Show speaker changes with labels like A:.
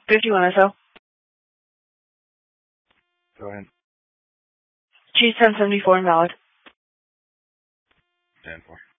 A: 51 SO.
B: Go ahead.
A: Cheese 1074 invalid.
B: 10-4.